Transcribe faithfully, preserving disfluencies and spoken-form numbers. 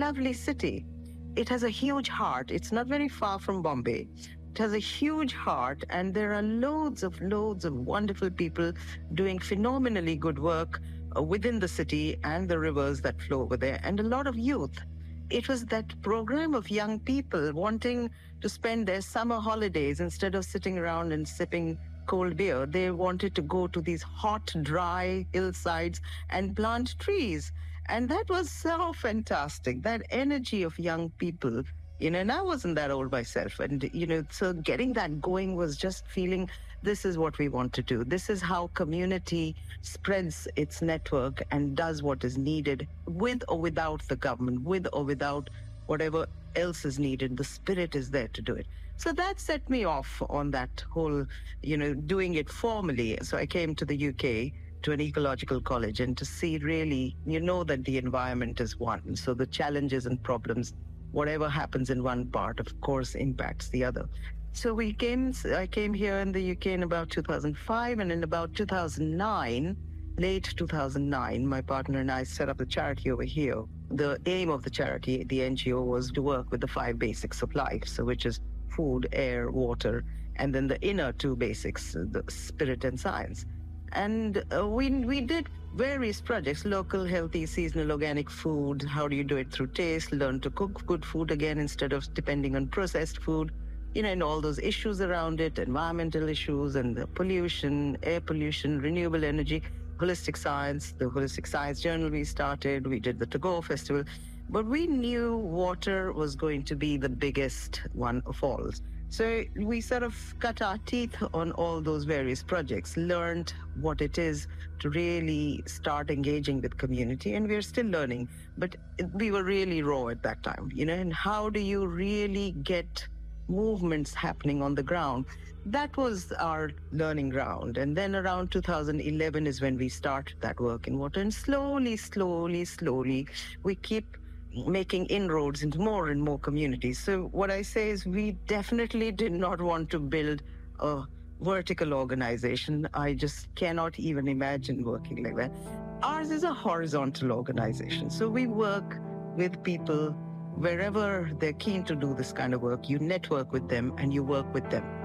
lovely city. It has a huge heart. It's not very far from Bombay. It has a huge heart, and there are loads of loads of wonderful people doing phenomenally good work uh, within the city and the rivers that flow over there, and a lot of youth. It was that program of young people wanting to spend their summer holidays instead of sitting around and sipping cold beer. They wanted to go to these hot, dry hillsides and plant trees. And that was so fantastic, that energy of young people. You know, and I wasn't that old myself. And, you know, so getting that going was just feeling this is what we want to do. This is how community spreads its network and does what is needed with or without the government, with or without whatever else is needed. The spirit is there to do it. So that set me off on that whole, you know, doing it formally. So I came to the U K to an ecological college and to see really, you know, that the environment is one. So the challenges and problems, whatever happens in one part, of course, impacts the other. So we came, I came here in the U K in about two thousand five, and in about two thousand nine, late two thousand nine, my partner and I set up the charity over here. The aim of the charity, the N G O, was to work with the five basics of life, so which is food, air, water, and then the inner two basics, the spirit and science. And uh, we we did various projects: local, healthy, seasonal, organic food. How do you do it through taste? Learn to cook good food again instead of depending on processed food. You know, and all those issues around it, environmental issues and the pollution, air pollution, renewable energy, holistic science, the Holistic Science Journal we started. We did the To Go Festival. But we knew water was going to be the biggest one of all. So we sort of cut our teeth on all those various projects, learned what it is to really start engaging with community, and we're still learning, but we were really raw at that time, you know, and how do you really get movements happening on the ground? That was our learning ground. And then around two thousand eleven is when we started that work in water, and slowly, slowly, slowly, we keep making inroads into more and more communities. So what I say is we definitely did not want to build a vertical organization. I just cannot even imagine working like that. Ours is a horizontal organization. So we work with people wherever they're keen to do this kind of work. You network with them and you work with them.